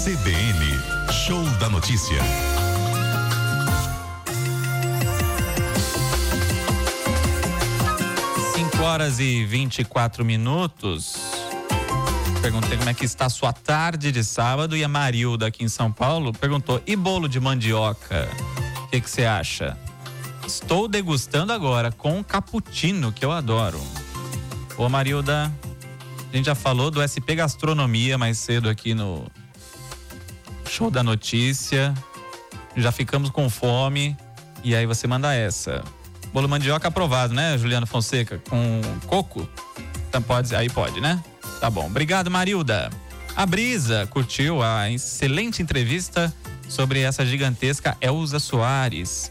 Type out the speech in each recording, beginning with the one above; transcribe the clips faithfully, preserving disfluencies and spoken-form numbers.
C B N, Show da Notícia. cinco horas e vinte e quatro minutos. Perguntei como é que está a sua tarde de sábado e a Marilda aqui em São Paulo perguntou: e bolo de mandioca? O que que você acha? Estou degustando agora com cappuccino, que eu adoro. Ô Marilda, a gente já falou do S P Gastronomia mais cedo aqui no Show da Notícia. Já ficamos com fome e aí você manda essa. Bolo mandioca aprovado, né, Juliano Fonseca? Com coco? Então pode, aí pode, né? Tá bom. Obrigado, Marilda. A Brisa curtiu a excelente entrevista sobre essa gigantesca Elza Soares.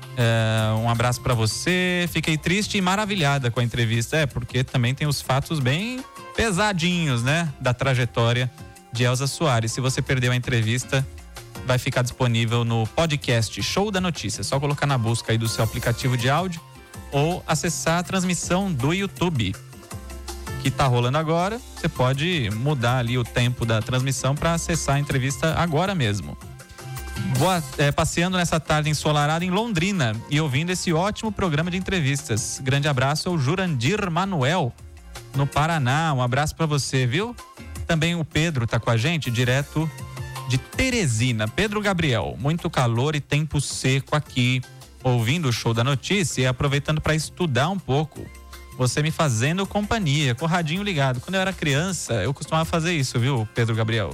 É, um abraço pra você. Fiquei triste e maravilhada com a entrevista. É, porque também tem os fatos bem pesadinhos, né? Da trajetória de Elza Soares. Se você perdeu a entrevista, vai ficar disponível no podcast Show da Notícia. É só colocar na busca aí do seu aplicativo de áudio ou acessar a transmissão do YouTube que tá rolando agora. Você pode mudar ali o tempo da transmissão para acessar a entrevista agora mesmo. Boa, é, passeando nessa tarde ensolarada em Londrina e ouvindo esse ótimo programa de entrevistas. Grande abraço ao Jurandir Manuel, no Paraná. Um abraço para você, viu? Também o Pedro tá com a gente, direto de Teresina. Pedro Gabriel, muito calor e tempo seco aqui, ouvindo o Show da Notícia e aproveitando para estudar um pouco. Você me fazendo companhia, com o radinho ligado. Quando eu era criança, eu costumava fazer isso, viu, Pedro Gabriel?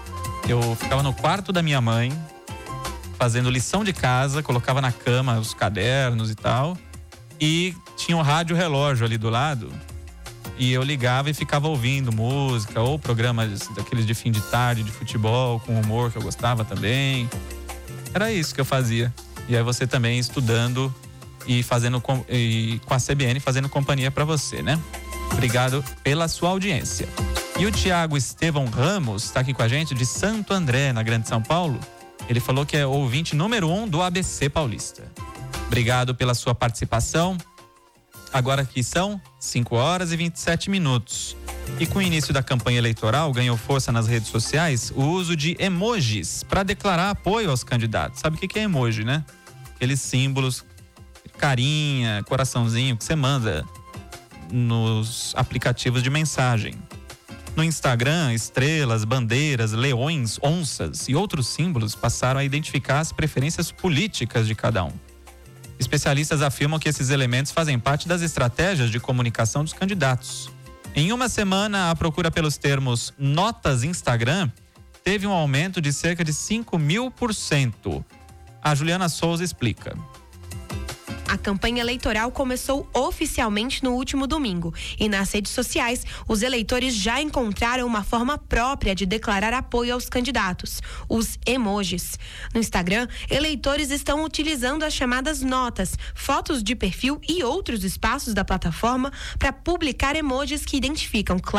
Eu ficava no quarto da minha mãe, fazendo lição de casa, colocava na cama os cadernos e tal, e tinha um rádio relógio ali do lado, e eu ligava e ficava ouvindo música, ou programas daqueles de fim de tarde, de futebol, com humor que eu gostava também. Era isso que eu fazia. E aí você também estudando e fazendo com, e com a C B N fazendo companhia para você, né? Obrigado pela sua audiência. E o Tiago Estevão Ramos está aqui com a gente de Santo André, na Grande São Paulo. Ele falou que é ouvinte número um do A B C Paulista. Obrigado pela sua participação. Agora aqui são cinco horas e vinte e sete minutos. E com o início da campanha eleitoral, ganhou força nas redes sociais o uso de emojis para declarar apoio aos candidatos. Sabe o que é emoji, né? Aqueles símbolos, carinha, coraçãozinho que você manda nos aplicativos de mensagem. No Instagram, estrelas, bandeiras, leões, onças e outros símbolos passaram a identificar as preferências políticas de cada um. Especialistas afirmam que esses elementos fazem parte das estratégias de comunicação dos candidatos. Em uma semana, a procura pelos termos notas Instagram teve um aumento de cerca de cinco mil por cento. A Juliana Souza explica. A campanha eleitoral começou oficialmente no último domingo e nas redes sociais os eleitores já encontraram uma forma própria de declarar apoio aos candidatos, os emojis. No Instagram, eleitores estão utilizando as chamadas notas, fotos de perfil e outros espaços da plataforma para publicar emojis que identificam claramente